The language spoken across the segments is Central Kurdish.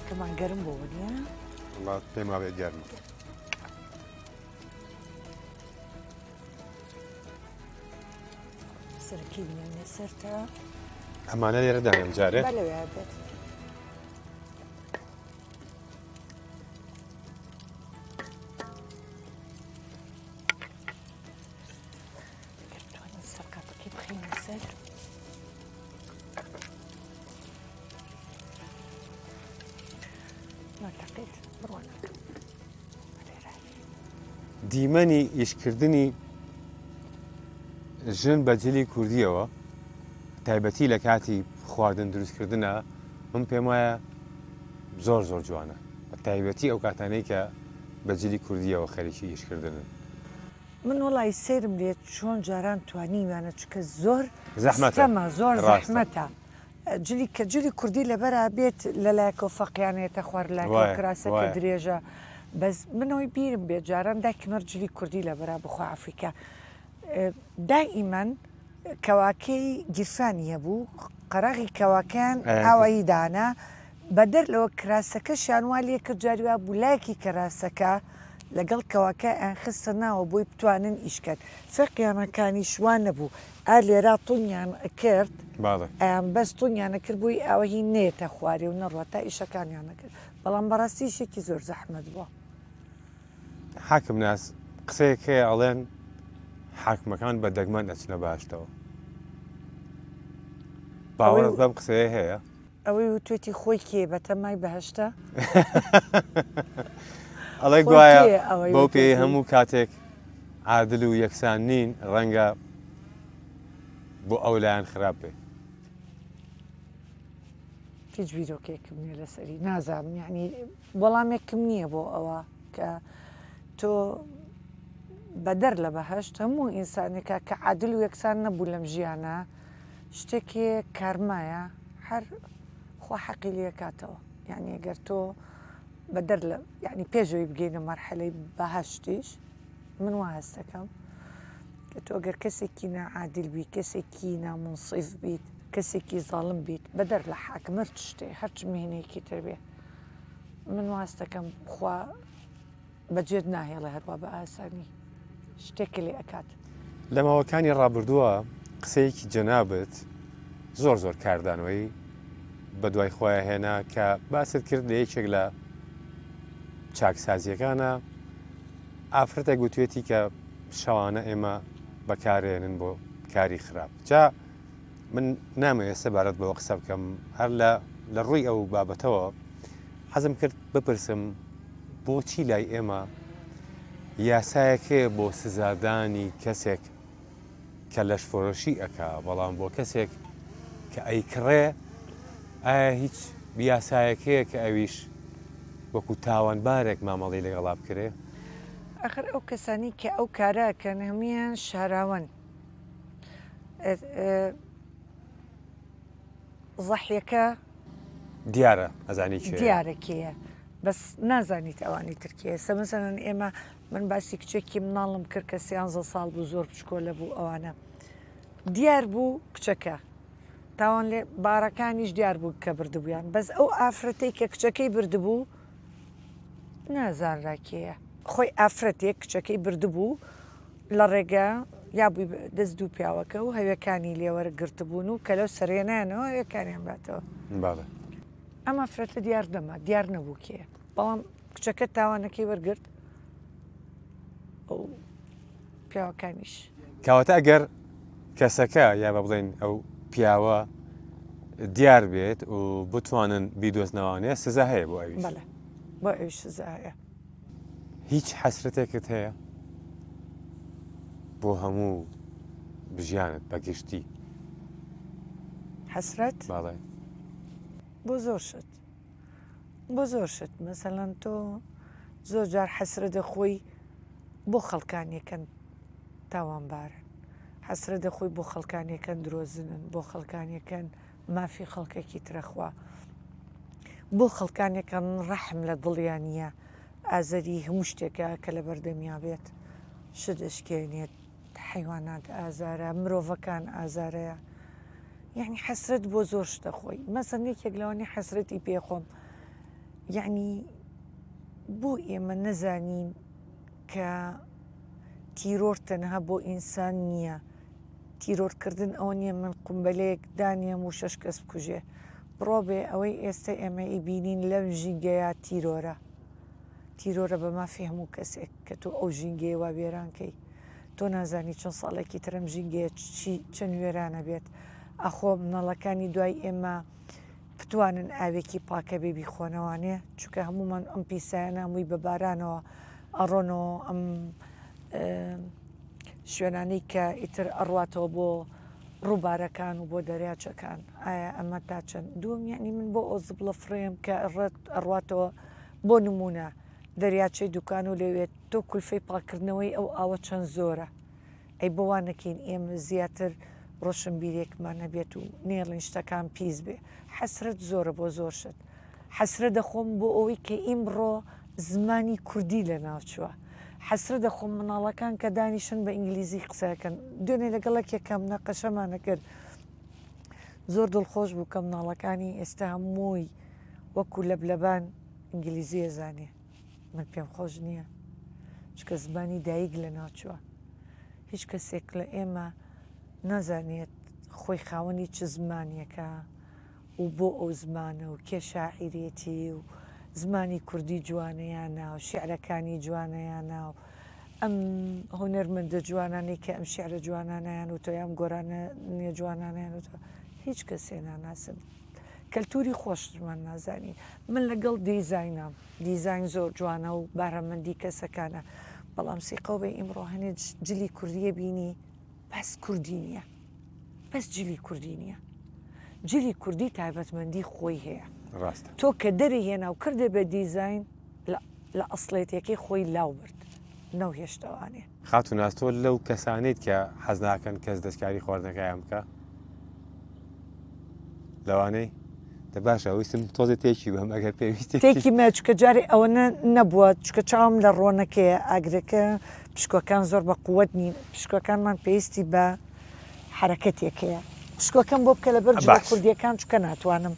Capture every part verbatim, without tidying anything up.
کەمان گەرم بۆ وەنیە؟ پێم وابێت گەرمە. سەرەکی بینێ سەرتە ئەمانە لێرە دانێم جارێ با لەوێ بێت. دەتوانین سەرقاپەکەی بخەینە سەر. نۆتەقێت بڕوانەکە. دیمەنی ئیشکردنی ژن بە جلی کوردیەوە تایبەتی لە کاتی خواردن دروستکردنە من پێم وایە زۆر زۆر جوانە بە تایبەتی ئەو کاتانەی کە بە جلی کوردیەوە خەریکی ئیشکردنن. من وڵی سێرم لێت چۆن جاران توانیوانە چکە زۆر زەحمەتە زۆر زەحمەتە. جلی کە جلی کوردی لەبەرە بێت لەلایەکە فەقیانێتە خوارد لایەکە کراسەکە درێژە. بەس منەوەی بیرم بێت جاران داکنەر جلی کوردی لەبەرە بخوا ئەفریقا. دائیمەن کەواکەی گیرفانی هەبوو قەرەغی کەواکەیان ئاوایی دانا بە دەر لەوە کراسەکە شانوا لێ کرد جاریوا بولایەکی کەراسەکە لەگەڵ کەواکە ئەیان خستە ناوە بۆی بتوانن ئیشکەن. فەقیانەکانی شوان نەبوو ئا لێرا تونیان کرد ئەیان بەس تونیانە کرد بووی ئەوە هی نێتە خوارێ و نەڕوە تا ئیشەکانیان نەکرد بەڵام بەڕاستی شێکی زۆر زەحمەت بووە. حاکم ناس قسەیەکێ ئەڵێن حاکمەکان بە دەگمەن ئەچنە باشتەوە. باوەڕت بەم قسەیە هەیە؟ ئەوەی وتێتی خۆی کێ بە تەمای بەهشتا؟ ئەڵێ گوایە بەو پێی هەموو کاتێک عادل و یەکسان نین ڕەنگە بۆ ئەو لایەن خراپ بێ. هیچ بیرۆکێکم نییە لەسەری نازانم یعنی وەڵامێکم نییە بۆ ئەوە کە تۆ بەدەر لە بەهشت هەموو ئینسانێکە کە عادل و یەکسان نەبوو لەم ژیانە شتێکی کارمایە هەر خوا حەقی لێ کاتەوە. یعنی ئەگەر تۆ بەدەر لە یعنی پێشەوەی بگەینە مەرحەلەی بەهشتیش من وا هەست دەکەم کە تۆ ئەگەر کەسێکی ناعادل بیت کەسێکی نامنسیف بیت کەسێکی زاڵم بیت بەدەر لە حاکمەر شتێ هەرچ مهینەیەکی تر بێ من وا هەست دەکەم خوا بەجێت ناهێڵێ هەروە بە ئاسانی شتێکی لێ ئەکات. لە ماوەکانی ڕابردووە قسەیەکی جەنابەت زۆر زۆر کاردانەوەی بە دوای خۆیان هێنا کە باست کرد لە یەکێک لە چاکسازیەکانە ئافرەتە گوتوێتی کە شەوانە ئێمە بەکارێنن بۆ کاری خراپ. جا من نامەوێت سەبارەت بەوە قسە بکەم هەر لە ڕووی ئەو بابەتەوە حەزم کرد بپرسم بۆچی لای ئێمە یاسایەکەیە بۆ سزادانی کەسێک کە لەشفۆرەشی ئەکا بەڵام بۆ کەسێک کە ئەیکڕێ ئایا هیچ یاسایەکەیە کە ئەویش وەکو تاوانبارێک مامەڵی لەگەڵا بکرێ؟ ئەخر ئەو کەسانی کە ئەو کارەکەن هەمویان شاراون زەحیەکە دیارە ئەزانی دیارەکەیە بەس نازانیت ئەوانی ترکیە سە مەسەڵەن ئێمە من باسی کچێکی مناڵم کرد کە سیانزە ساڵ بوو زۆر بچکۆلە بوو ئەوانە دیار بوو کچەکە تاوان لێ بارەکانیش دیار بوو کە بردبوویان بەس ئەو ئافرەتەی کە کچەکەی بردبوو نازانراکێیە خۆی ئافرەتێک کچەکەی بردبوو لە ڕێگە یا بووی دەست دوو پیاوەکە و هەویەکانی لێوەرە گرتبوون و کە لەو سەرێنانەوە هەویەکانیان باتەوە ئەمە فرەتە دیار دەما دیار نەبوو کێ بەڵام کچەکە تاوانەکەی وەرگرت ئەو پیاوەکانیش کاواتە ئەگەر کەسەکە یا بە بڵێن ئەو پیاوە دیار بێت و بتوانن بیدۆزنەوانێ سزا هەیە بۆ ئەویش بۆ ئەویش سزا هەیە. هیچ حەسرەتێکت هەیە بۆ هەموو بژیانت بەگشتی؟ حەسرەت؟ باڵێ بۆ زۆر شت بۆ زۆر شت مەسەڵەن تۆ زۆر جار حەسرە دەخۆی بۆ خەڵکانیەکەن تاوانبارن حەسرە دەخۆی بۆ خەڵکانیەکەن درۆزنن بۆ خەڵکانیەکەن مافی خەڵکێکی ترەخوا بۆ خەڵکانیەکەن ڕەحم لە دڵیانە ئازەری هەموو شتێکە کە لە بەردەمیا بێت شدەشکێنێت حیوانات ئازارە مرۆڤەکان ئازارەیە یعنی حەسرەت بۆ زۆر شتە خۆی مەسەن یەکێک لەوانی حەسرەتی پێخۆم یعنی بۆ ئێمە نەزانین کە تیرۆر تەنها بۆ ئینسان نییە. تیرۆرکردن ئەو نییە من قومبەلەیەک دانیم و شەش کەس بکوژێ. بڕۆ بێ ئەوەی ئێستا ئێمە ئیبینین لەم ژینگەیە تیرۆرە. تیرۆرە بە مافی هەموو کەسێک کە تۆ ئەو ژینگەیە وا وێرانکەی. تۆ نازانی چەند ساڵێکی ترم ژینگەیە چەند وێرانە بێت. ئەخۆ مناڵەکانی دوای ئێمە بتوانن ئاوێکی پاکە بێ بیخۆنەوانێ، چونکە هەمومان ئەم پیسایانە هەمووی بە بارانەوە ئەڕۆنەوە ئەم شوێنانەی کە ئیتر ئەڕواتەوە بۆ ڕووبارەکان و بۆ دەریاچەکان. ئایا ئەمە تا چەند دووەم یعنی من بۆ ئەو زبڵە فڕێم کە ئەڕواتەوە بۆ نمونە دەریاچەی دوکان و لەوێت تۆ کولفەی پاکردنەوەی ئەو ئاوە چەند زۆرە. ئەی بۆوانەکەین ئێمە زیاتر ڕۆشنبیرێکمانە بێت و نێڵین شتەکان پیس بێ. حەسرەت زۆرە بۆ زۆر شت. حەسرە دەخۆم بۆ ئەوەی کە ئیمڕۆ زمانی کوردی لە ناوچووە. حەسرە دەخۆم مناڵەکان کە دانیشن بە ئینگلیزی قسەکەن. دوێنێ لەگەڵک یەکەم نەقەشەمانە کرد. زۆر دڵخۆش بوو کە مناڵەکانی ئێستا هەمووی وەکو لە بلەبان ئینگلیزیە زانێ. من پێم خۆش نییە، چکە زمانی دایک لە ناوچووە. هیچ کەسێک لە ئێمە نازانێت خۆی خاوەنی چ زمانیەکە و بۆ ئەو زمانە و کێ شاعیرێتی و زمانی کوردی جوانەیانە و شیعرەکانی جوانەیانە و ئەم هۆنەرمەندە جوانانەی کە ئەم شیعرە جوانانیان و تۆیان گۆرانە نیە جوانانیان و هیچ کەسێ ناناسن. کەلتوری خۆشمان نازانی. من لەگەڵ دیزاینام دیزاین زۆر جوانە و بارەمەندی کەسەکانە، بەڵام سیقەو بێ ئیمڕۆ هەنێ جلی کوردیە بینی بەس کوردی نییە، بەس جلی کوردی نییە. جلی کوردی تایبەتمەندی خۆی هەیە. تۆ کە دەری هێنا و کردێ بە دیزاین لە ئەسڵێتەکەی خۆی لاو برد نەو هێشتەوانێ. خاتون ناستۆ لەو کەسانیت کە حەز ناکەن کەس دەستکاری خواردنەکەیان بکە لەوانەی دە باشە ویستم تۆزە تێکی بەم ئەگەر پێویستی تێکی مەچکە جارێ ئەوە نەبووە، چکە چاوم لە ڕۆنەکەیە ئاگرەکە پشکۆکان زۆر بە قووەت نین. پشکۆکانمان پێویستی بە حرەکەتێکەیە. پشکۆکەم بۆ بکە لە بەر کوردیەکان چکە ناتوانم.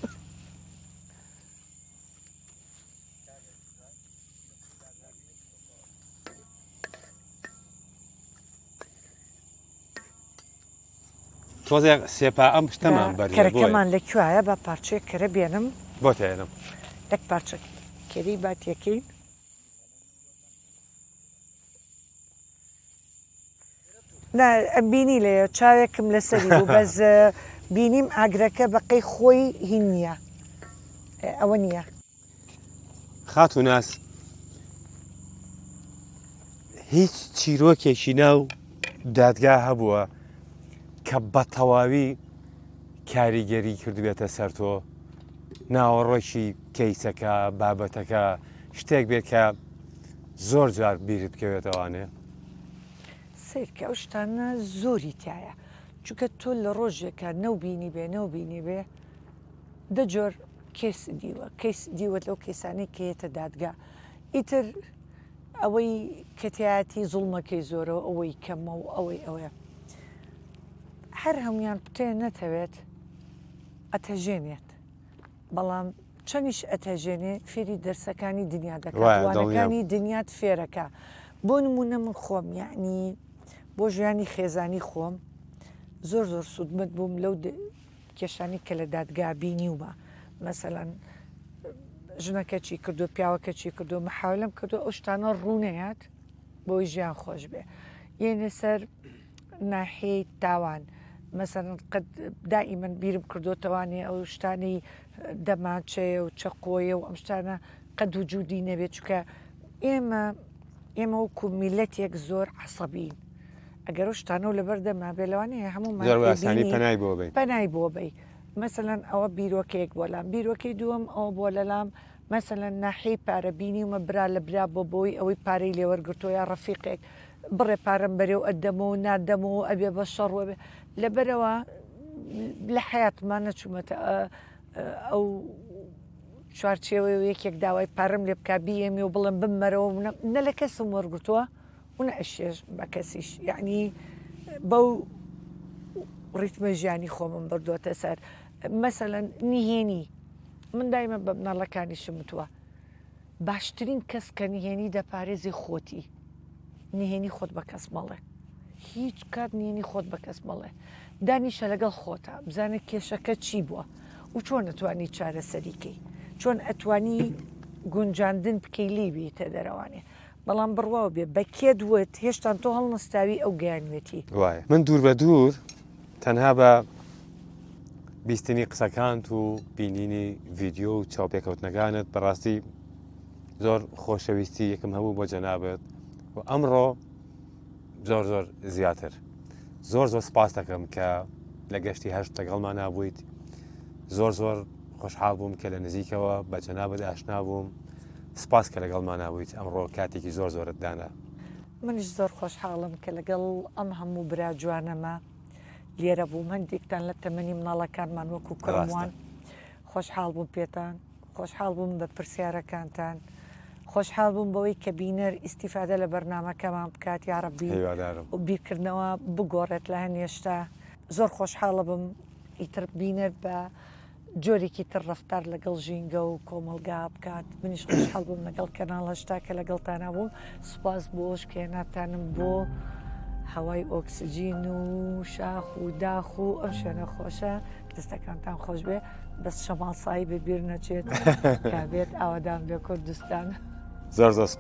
تۆزێک سێپا ئەم شتەمان بەرکەرەکەمان لەکوایە بە پارچەیە کەرە بێنم بۆ تێنم یەک پارچە کێری باتیەکەین. بینی لێ چاوێکم لەسەری بوو بەس بینیم ئاگرەکە بەقەی خۆی هین نییە، ئەوە نییە. خات و ناس هیچ چیرۆکێکی ناو دادگا هەبووە کە بە تەواوی کاریگەری کردبێتە سەر تۆ، ناوەڕۆکی کەیسەکە بابەتەکە شتێک بێت کە زۆر جار بیرت بکەوێتەوانێ. سیرکە ئەو شتانە زۆری تایە، چونکە تۆ لە ڕۆژێکە نەوبینی بێ نەوبینی بێ دە جۆر کێس دیوە کەیس دیوەت لەو کەیسانەی کەیەتە دادگا. ئیتر ئەوەی کەتیایەتی زوڵمەکەی زۆرەوە ئەوەی کەمە و ئەوەی ئەوەیە هەر هەمویان پتێ نەتەوێت ئەتەژێنێت، بەڵام چەندیش ئەتەژێنێ فێری دەرسەکانی دنیا دەکات، وانەکانی دنیات فێرەکە. بۆ نمونە من خۆم یعنی بۆ ژیانی خێزانی خۆم زۆر زۆر سوودمەت بووم لەو کێشانی کە لە دادگا بینیومە. مەسەلەن ژنەکە چی کردو، پیاوەکە چی کردو، محاولەم کردو ئەو شتانە ڕوونەیەات بۆی ژیان خۆش بێ. یعنی سەر ناحەیەی تاوان مەسەلەن قەت دائیمەن بیرم کردوتەوانێ ئەو شتانی دەماچەیە و چەقۆیە و ئەم شتانە قەت وجودی نەبێت، چکە ئێمە ئێمە وەکو میلەتێک زۆر عەسەبین. ئەگەر ئەو شتانە و لەبەر دەما بێ لەوانەیە هەموومان پەنای بۆ بێ پەنای بۆ بێ. مەسەلەن ئەوە بیرۆکەیەک بۆ لام، بیرۆکەی دووەم ئەوە بۆ لەلام مەسەلەن ناحەی پارە بینیومە برا لە برا بۆ بۆی ئەوەی پارەی لێوەرگرتۆ یا ڕەفیقێک بڕێ پارەم بەرێ و ئەدەمەوە و نادەمەوە ئەبێ بە شەڕوە بێ. لەبەرەوە لە حیاتمان نەچوومەتە ئەو چوارچێوەی یەکێک داوای پارەم لێ بکا بیێمی و بڵم بمەرەوە نە لە کەسم وەرگرتووە و نە ئەشێش بە کەسیش، یعنی بەو ڕیتمە ژیانی خۆمم بردووەتە سەر. مەسەلەن نهێنی من دایمە بە مناڵەکانی شمتووە باشترین کەس کە نهێنی دەپارێزی خۆتی نهێنی خۆت بە کەس مەڵێ هیچ کات نهێنی خۆت بە کەس مەڵێ دانیشە لەگەڵ خۆتە بزانە کێشەکە چی بووە و چۆن ئەتوانی چارەسەریکەی چۆن ئەتوانی گونجاندن بکەی لیبی تە دەرەوانێ بەڵام بڕواو بێ بە کێ دوێت هێشتان تۆ هەڵنەستاوی ئەو گەیانوێتی وایە من دوور بە دوور تەنها بە بیستنی قسەکانت و بینینی ڤیددیۆ و چاوپێکەوتنەکانت بەڕاستی زۆر خۆشەویستی یەکەم هەبوو بۆ جەنابێت و ئەمڕۆ زۆر زۆر زیاتر زۆر زۆر سپاس دەکەم کە لە گەشتی هەشت لەگەڵمان نابوویت زۆر زۆر خۆشحاڵ بووم کە لە نزیکەوە بە جەنابەت ئاشنا بووم سپاس کە لەگەڵمان نابوویت ئەمڕۆ کاتێکی زۆر زۆرت دانا منیش زۆر خۆشحاڵم کە لەگەڵ ئەم هەموو برا جوانەمە لێرە بووم هەندێکتان لە تەمەنی مناڵەکانمان وەکو کڕموان خۆشحاڵ بووم پێتان خۆشحاڵ بووم بە پرسیارەکانتان خۆشحاڵ بووم بەوەی کە بینەر ئیسیفادە لە بەرنمەکەمان بکات یاڕەبی و بیرکردنەوە بگۆڕێت لە هەنێشتا زۆر خۆشحاڵە بم ئیتر بینەر بە جۆرێکی تر ڕفتار لەگەڵ ژینگە و کۆمەلگا بکات منیش خۆشحاڵ بووم لەگەڵ کەناڵ هەشتا کە لەگەڵتانە بووم سوپاس بۆش کێناتانم بۆ هەوای ئۆکسسیجین و شاخ و داخ و ئەم شوێنە خۆشە دەستەکانتان خۆش بێ بەس شەماڵسایی بێ بیر نەچێت کابێت ئاوادان بێ کوردستان زۆر زۆر